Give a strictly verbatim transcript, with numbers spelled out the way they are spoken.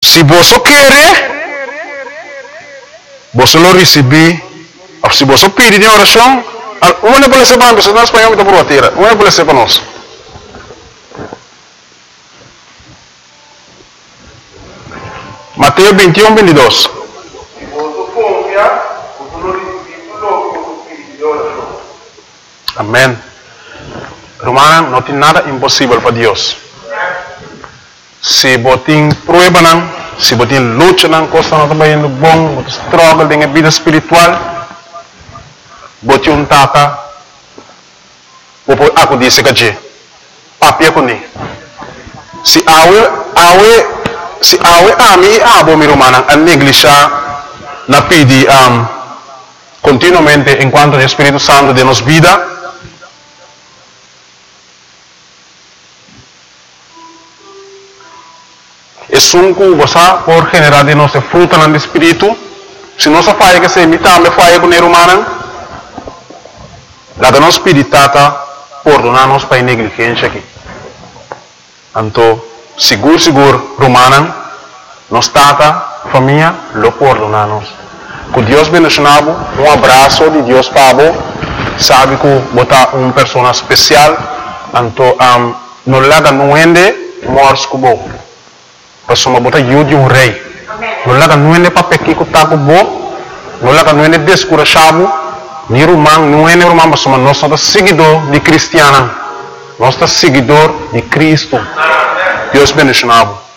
Se você quer, você lo receber. Se você pedir de oração, uma pode ser para nós, nós espanhol está por a terra, uma pode ser para nós. Mateus vinte e um, vinte e dois. Amém. Romana, não tem nada impossível para Deus. Se você tem prueba, se você tem luta, costa não está indo bom, você struggle na vida espiritual, você um tata, você aku disse que papi aku ni. Se awe awe se awe ami abo mi romana a negligencia na pedi um, continuamente enquanto o Espírito Santo de nos vida. Es un cosa por generar de nuestro fruto en el espíritu. Si no se falla que se imita, me falla con el humano. La que nos spiritata perdonarnos para negligencia aquí. Anto, seguro, seguro, romana, nos tata, familia, lo perdonamos. Que Dios bendicionado, un abrazo de Dios para vos. Sabe que vota una persona especial. Anto, um, no le haga nuende, mors como Pasoma bota yudi um rei. Não laga nuene para pequeno que tá com bo. Não laga nuene descurachado. Ni romano, nuene romano, mas nós somos seguidor de cristiana. Nós somos seguidor de Cristo. Deus bendicionado.